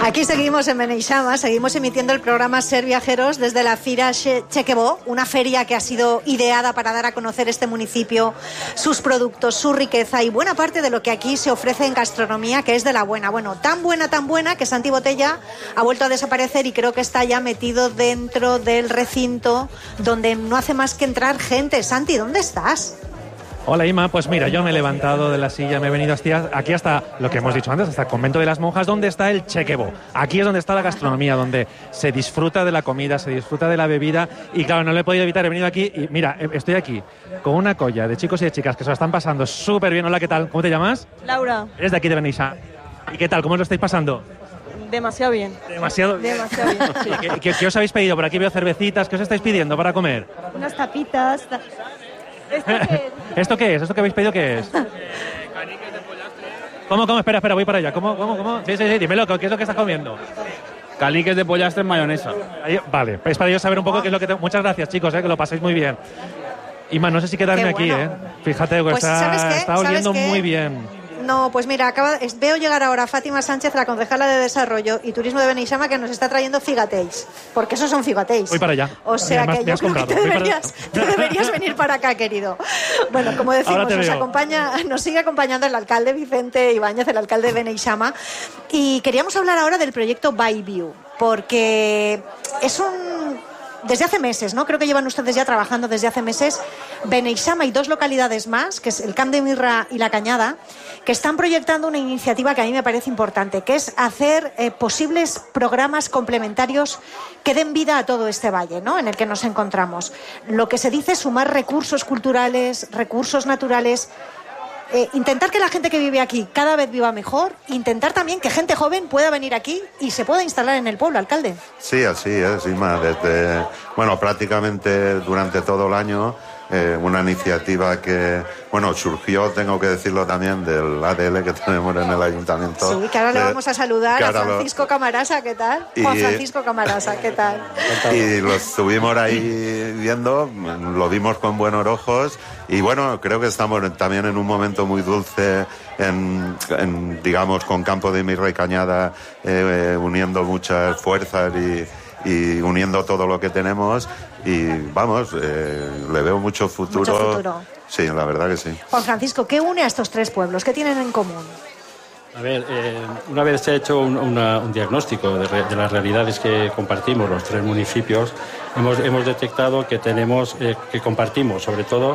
Aquí seguimos en Beneixama, seguimos emitiendo el programa Ser Viajeros desde la Fira Chequebó, una feria que ha sido ideada para dar a conocer este municipio, sus productos, su riqueza y buena parte de lo que aquí se ofrece en gastronomía, que es de la buena. Bueno, tan buena que Santi Botella ha vuelto a desaparecer y creo que está ya metido dentro del recinto donde no hace más que entrar gente. Santi, ¿dónde estás? Hola Ima, pues mira, yo me he levantado de la silla, me he venido aquí hasta lo que hemos dicho antes, hasta el convento de las monjas, donde está el Chequebó. Aquí es donde está la gastronomía, donde se disfruta de la comida, se disfruta de la bebida y claro, no lo he podido evitar, he venido aquí y mira, estoy aquí con una colla de chicos y de chicas que se lo están pasando súper bien. Hola, ¿qué tal? ¿Cómo te llamas? Laura. Eres de aquí de Beneixama. ¿Y qué tal? ¿Cómo os lo estáis pasando? Demasiado bien. Demasiado bien. ¿Qué os habéis pedido? Por aquí veo cervecitas. ¿Qué os estáis pidiendo para comer? Unas tapitas. ¿Esto qué es? ¿Esto que habéis pedido qué es? Caniques de pollastre. ¿Cómo? Espera, voy para allá. ¿Cómo? Sí, dímelo, ¿qué es lo que estás comiendo? Caniques de pollastre en mayonesa. Vale, es para yo saber un poco qué es lo que tengo. Muchas gracias, chicos, que lo paséis muy bien. Ima, no sé si quedarme bueno. Aquí, Fíjate, que pues, está oliendo muy bien. No, pues mira, veo llegar ahora Fátima Sánchez, la concejala de Desarrollo y Turismo de Beneixama, que nos está trayendo figateis, porque esos son figateis. Voy para allá. O sea Mira, que yo creo que te deberías venir para acá, querido. Bueno, como decimos, nos sigue acompañando el alcalde Vicente Ibáñez, el alcalde de Beneixama, y queríamos hablar ahora del proyecto Byview, porque es desde hace meses, ¿no? Creo que llevan ustedes ya trabajando desde hace meses. Beneixama y 2 localidades más, que es el Camp de Mirra y La Cañada, que están proyectando una iniciativa que a mí me parece importante, que es hacer posibles programas complementarios que den vida a todo este valle, ¿no?, en el que nos encontramos. Lo que se dice es sumar recursos culturales, recursos naturales, intentar que la gente que vive aquí cada vez viva mejor, intentar también que gente joven pueda venir aquí y se pueda instalar en el pueblo, alcalde. Sí, así es, Ima. Prácticamente durante todo el año, una iniciativa que, surgió, tengo que decirlo también, del ADL que tenemos en el ayuntamiento. Sí, que ahora le vamos a saludar a Francisco Camarasa, ¿qué tal? Juan Francisco Camarasa, ¿qué tal? Y lo estuvimos ahí viendo, lo vimos con buenos ojos y creo que estamos también en un momento muy dulce digamos, con Campo de Mirra y Cañada, uniendo muchas fuerzas y uniendo todo lo que tenemos y le veo mucho futuro. Sí, la verdad que sí. Juan Francisco, ¿qué une a estos 3 pueblos? ¿Qué tienen en común? A ver, una vez se ha hecho un diagnóstico de las realidades que compartimos los 3 municipios, hemos detectado que tenemos, que compartimos sobre todo,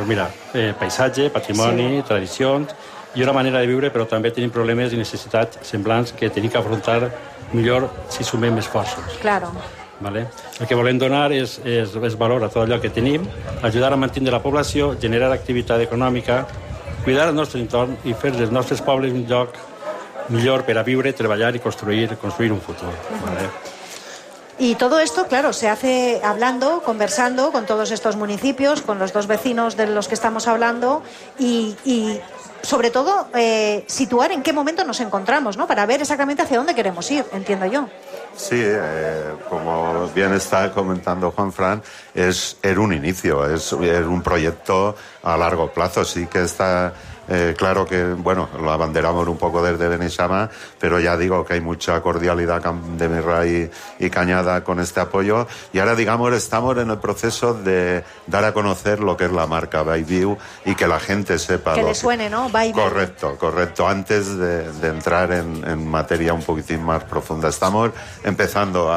paisatge, patrimoni, tradicions i una manera de viure, però també tenim problemes i necessitats semblants que tenim que afrontar millor si sumem esforços. Claro. ¿Vale? El que volem donar és valor a tot allò que tenim, ajudar a mantenir la població, generar activitat econòmica, cuidar el nostre entorn i fer dels nostres pobles un lloc millor per a viure, treballar i construir un futur. ¿Vale? Y todo esto, claro, se hace hablando, conversando con todos estos municipios, con los 2 vecinos de los que estamos hablando y sobre todo situar en qué momento nos encontramos, ¿no?, para ver exactamente hacia dónde queremos ir, entiendo yo. Sí, como bien está comentando Juan Fran, era un inicio, es un proyecto a largo plazo. Sí que está claro que, lo abanderamos un poco desde Beneixama, pero ya digo que hay mucha cordialidad de Mirra y Cañada con este apoyo. Y ahora, digamos, estamos en el proceso de dar a conocer lo que es la marca Byview y que la gente sepa. Que le suene, ¿no? Byview. Correcto. Antes de entrar en materia un poquitín más profunda. Estamos empezando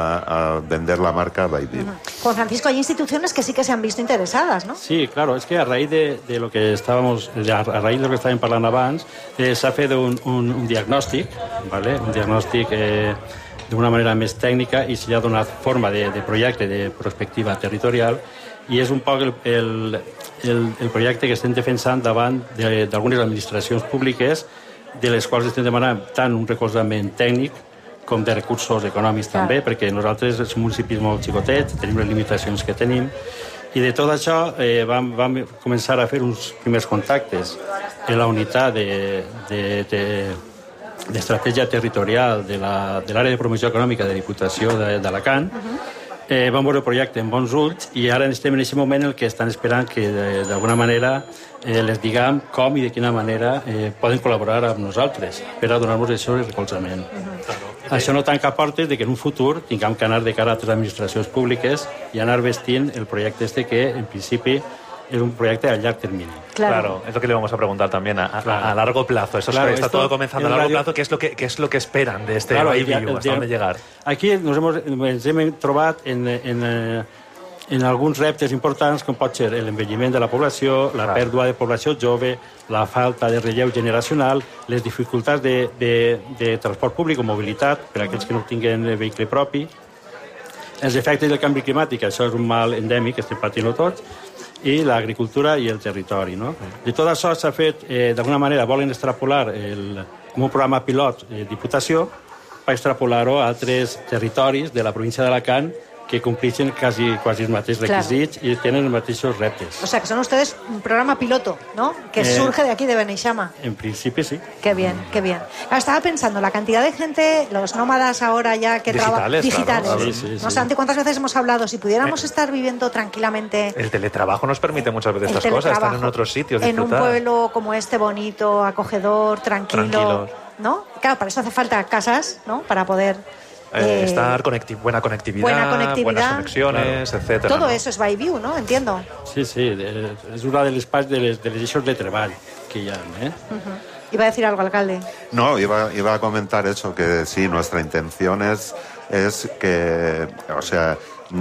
a vender la marca Byview. Juan Francisco, hay instituciones que sí que se han visto interesadas, ¿no? Sí, claro, es que a raíz de lo que estábamos, a raíz de lo que estàvem parlant abans, s'ha fet un diagnòstic, ¿vale? Un diagnòstic d'una manera més tècnica i s'ha donat forma de projecte de prospectiva territorial i és un poc el projecte que estem defensant davant d'algunes administracions públiques de les quals estem demanant tant un recolzament tècnic com de recursos econòmics també, perquè nosaltres som municipis molt xicotets, tenim les limitacions que tenim i de tot això vam començar a fer uns primers contactes en la unitat d'estratègia territorial de l'àrea de promoció econòmica de Diputació d'Alacant Vam veure el projecte amb bons ulls i ara estem en aquest moment en el que estan esperant que d'alguna manera les diguem com i de quina manera poden col·laborar amb nosaltres per a donar-nos això el recolzament. Això no tanca portes de que en un futur tinguem que anar de cara a altres administracions públiques i anar vestint el projecte que en principi es un proyecto a largo término. Claro, es lo que le vamos a preguntar también a largo plazo. Eso claro, está todo comenzando a largo plazo. ¿Qué es lo que esperan de este Bellevue? ¿Hasta dónde llegar? Aquí ens hem trobat en alguns reptes importants com pot ser l'envelliment de la població, la pèrdua de població jove, la falta de relleu generacional, les dificultats de transport públic o mobilitat per a aquells que no tinguen vehicle propi, els efectes del canvi climàtic, això és un mal endèmic que estem patint tots, i l'agricultura i el territori. No? De tot això s'ha fet, d'alguna manera, volen extrapolar com un programa pilot Diputació per extrapolar-ho a altres territoris de la província d'Alacant que compleixen quasi els mateixos requisits y tienen los mateixos reptes. O sea, que son ustedes un programa piloto, ¿no? Que surge de aquí, de Beneixama. En principio, sí. Qué bien, qué bien. Estaba pensando, la cantidad de gente, los nómadas ahora ya que trabajan... Digitales. Claro. Sí. No, Santi, ¿cuántas veces hemos hablado? Si pudiéramos estar viviendo tranquilamente... El teletrabajo nos permite muchas veces estas cosas, estar en otros sitios, disfrutar. En un pueblo como este, bonito, acogedor, tranquilo, ¿no? Claro, para eso hace falta casas, ¿no? Para poder... estar buena conectividad, buenas conexiones, etcétera. Todo eso es Bellevue, ¿no? Entiendo. Sí, es una de las partes de los eixos de treball que hi ha. ¿Iba a decir algo, alcalde? No, iba a comentar eso, que sí, nuestra intención es que, o sea,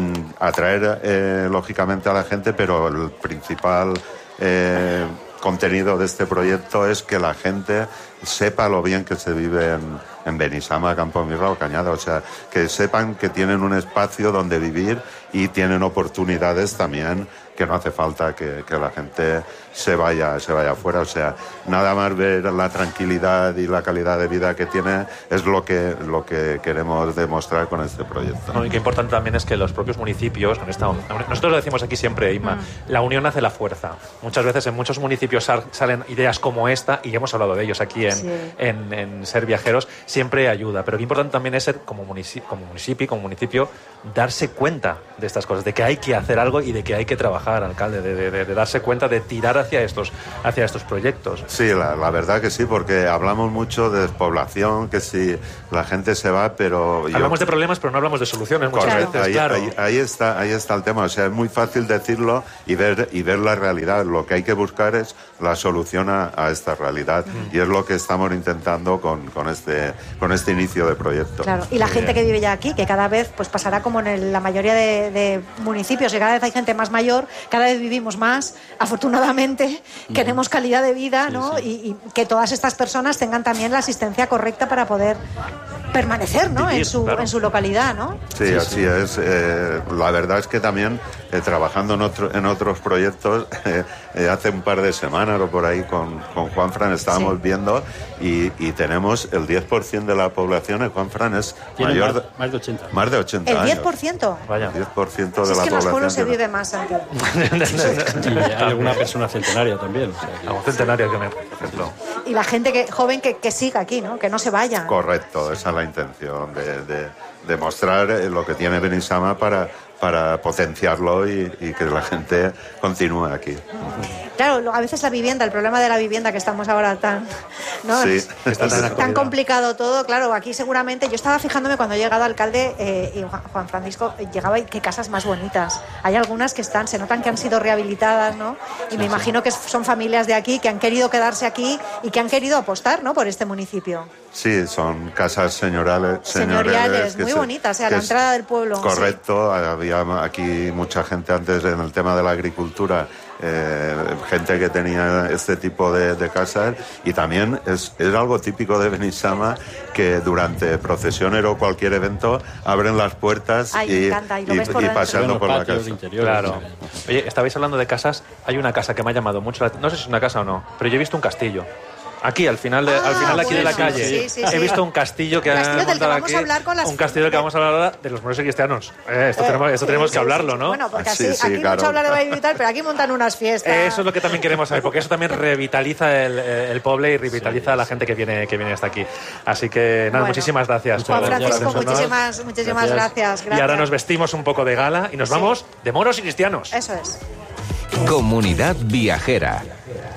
atraer lógicamente a la gente, pero el principal contenido de este proyecto es que la gente sepa lo bien que se vive en Beneixama, Campomirra o Cañada, o sea, que sepan que tienen un espacio donde vivir y tienen oportunidades también, que no hace falta que la gente se vaya afuera, o sea, nada más ver la tranquilidad y la calidad de vida que tiene es lo que queremos demostrar con este proyecto. No, y qué importante también es que los propios municipios, nosotros lo decimos aquí siempre, Inma, la unión hace la fuerza. Muchas veces en muchos municipios salen ideas como esta, y hemos hablado de ellos aquí en Ser Viajeros, siempre ayuda, pero qué importante también es ser como municipio, darse cuenta de estas cosas, de que hay que hacer algo y de que hay que trabajar, alcalde, de darse cuenta, de tirar hacia estos proyectos. Sí, la verdad que sí, porque hablamos mucho de despoblación, que si la gente se va, pero... Hablamos de problemas, pero no hablamos de soluciones muchas veces. Ahí está el tema, o sea, es muy fácil decirlo y ver la realidad. Lo que hay que buscar es la solución a esta realidad, y es lo que estamos intentando con este inicio de proyecto. Claro, y la gente que vive ya aquí, que cada vez pues pasará como en la mayoría de municipios, que cada vez hay gente más mayor, cada vez vivimos más, afortunadamente, queremos calidad de vida, ¿no? Y que todas estas personas tengan también la asistencia correcta para poder permanecer, ¿no? Vivir, en su localidad, ¿no? Sí, así es. La verdad es que también trabajando en otros proyectos, hace un par de semanas o por ahí con Juanfran estábamos viendo y tenemos el 10% de la población, Juanfran es mayor... Más de 80. Más de 80 ¿El años. 10%? Vaya. El 10% de la población. Es que en los pueblos se vive más, Santi. Y hay alguna persona centenaria también. Algún centenario que por ejemplo. Y la gente joven que siga aquí, ¿no? Que no se vaya. Correcto, esa es la intención, de mostrar lo que tiene Beneixama para potenciarlo y que la gente continúe aquí. Claro, a veces la vivienda, el problema de la vivienda que estamos ahora tan tan complicado todo, claro, aquí seguramente, yo estaba fijándome cuando he llegado alcalde y Juan Francisco llegaba y qué casas más bonitas. Hay algunas que se notan que han sido rehabilitadas, ¿no? Y me imagino que son familias de aquí que han querido quedarse aquí y que han querido apostar, ¿no? Por este municipio. Sí, son casas señoriales muy bonitas, a la entrada del pueblo. Correcto, sí. Había aquí mucha gente antes en el tema de la agricultura, gente que tenía este tipo de casas, y también es algo típico de Beneixama que durante procesiones o cualquier evento abren las puertas y paseando por la casa. Claro. Oye, estabais hablando de casas, hay una casa que me ha llamado mucho no sé si es una casa o no, pero yo he visto un castillo. Aquí, al final de aquí de la calle. He visto un castillo que han montado aquí. Un castillo del que vamos a hablar ahora de los moros y cristianos. Esto tenemos que hablarlo, ¿no? Bueno, porque aquí claro. Mucho hablar de Baby y tal, pero aquí montan unas fiestas. Eso es lo que también queremos saber, porque eso también revitaliza el pueblo y revitaliza a la gente que viene hasta aquí. Así que, nada, muchísimas gracias. Juan Francisco, muchísimas gracias. Y ahora nos vestimos un poco de gala y nos vamos de moros y cristianos. Eso es. Comunidad Viajera.